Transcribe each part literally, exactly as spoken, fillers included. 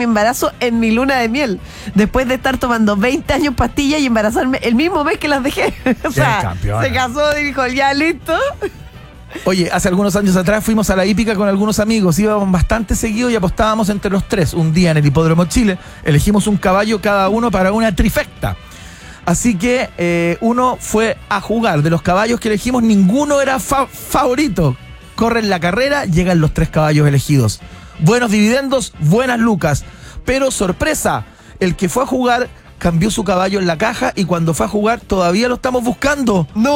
mi embarazo en mi luna de miel. Después de estar tomando veinte años pastillas y embarazarme el mismo mes que las dejé. O sea, se casó y dijo, ya listo. Oye, hace algunos años atrás fuimos a la hípica con algunos amigos, íbamos bastante seguido y apostábamos entre los tres. Un día en el Hipódromo Chile elegimos un caballo cada uno para una trifecta. Así que eh, uno fue a jugar. De los caballos que elegimos, ninguno era fa- favorito. Corren la carrera, llegan los tres caballos elegidos. Buenos dividendos, buenas lucas. Pero sorpresa, el que fue a jugar cambió su caballo en la caja y cuando fue a jugar todavía lo estamos buscando. ¡No!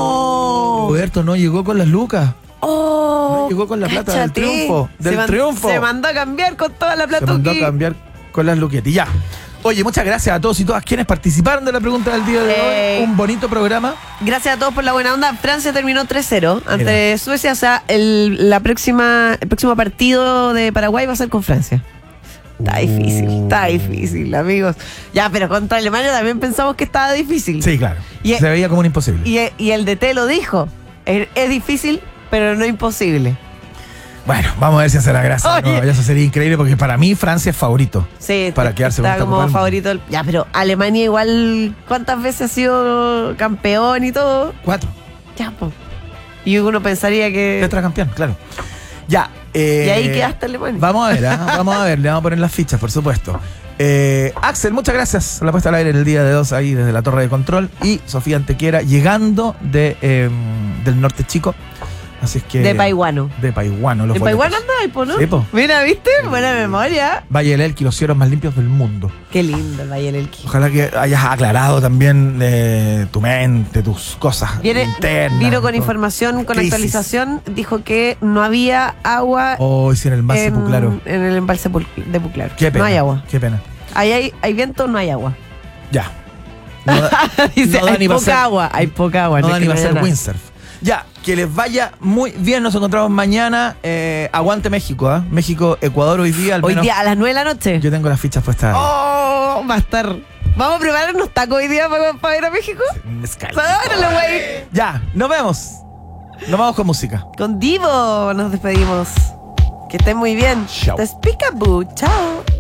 Oh, Roberto no llegó con las lucas. ¡Oh! No llegó con la plata cáchate. del triunfo. Del se man- triunfo. Se mandó a cambiar con toda la plata. Se mandó a cambiar con las luquetas. Ya. Oye, muchas gracias a todos y todas quienes participaron de la pregunta del día de Hey. hoy. Un bonito programa. Gracias a todos por la buena onda. Francia terminó tres cero ante Mira. Suecia. O sea, el, la próxima, el próximo partido de Paraguay va a ser con Francia. Está difícil, está difícil, amigos. Ya, pero contra Alemania también pensamos que estaba difícil. Sí, claro. Y- Se veía como un imposible. Y, y el D T lo dijo. Es, es difícil, pero no imposible. Bueno, vamos a ver si hace la gracia. Oye. No, eso sería increíble porque para mí Francia es favorito. Sí, Para quedarse con está esta como Copa del Mundo. favorito. del- Ya, pero Alemania igual, ¿cuántas veces ha sido campeón y todo? Cuatro. Ya, pues. Y uno pensaría que... Tetracampeón, claro. Ya. eh, Y ahí quedaste Alemania. Vamos a ver, ¿ah? vamos a ver, le vamos a poner las fichas, por supuesto. Eh, Axel, muchas gracias por la puesta al aire en el día de dos ahí desde la torre de control. Y Sofía Antequera llegando de, eh, del norte chico. Así es que. De Paihuano. De Paihuano, los En boletos. Paihuano anda ahí, po, ¿no? Sí, po. Mira, ¿viste? Buena memoria. Valle del Elqui, los cielos más limpios del mundo. Qué lindo el Valle del Elqui. Ojalá que hayas aclarado también eh, tu mente, tus cosas Viene, internas. vino con todo. información, con Crisis. actualización. Dijo que no había agua Oh, sí, en el embalse en, Puclaro. en el embalse Pul- de Puclaro. Qué pena. No hay agua. Qué pena. Ahí hay, hay viento, no hay agua. Ya. No da, Dice, no da hay ni para poca ser- agua, hay poca agua. no es da que ni va a haya ser nada. windsurf. Ya, que les vaya muy bien. Nos encontramos mañana. Eh, aguante México, ¿ah? México, Ecuador hoy día. Al Hoy menos día a las nueve de la noche. yo tengo las fichas puestas. Oh, va a estar. Vamos a prepararnos tacos hoy día para, para ir a México. Mezcal. ¡Órale, güey! Ya, nos vemos. Nos vamos con música. Con Divo nos despedimos. Que estén muy bien. Chao. Te Peekaboo. Chao.